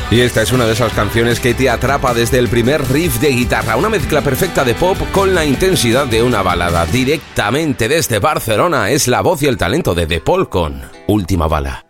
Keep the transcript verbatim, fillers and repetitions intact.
Y esta es una de esas canciones que te atrapa desde el primer riff de guitarra, una mezcla perfecta de pop con la intensidad de una balada. Directamente desde Barcelona es la voz y el talento de De Paul con Última Bala.